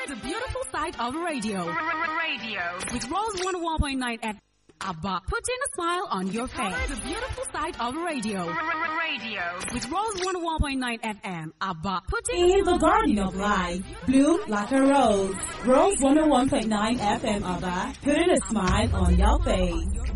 The beautiful side of radio. With Rose 101.9 FM. ABBA, putting a smile on your face. The beautiful side of radio. With Rose 101.9 FM. ABBA, putting in the garden of life, bloom like a rose. Rose 101.9 FM. ABBA, putting a smile on your face.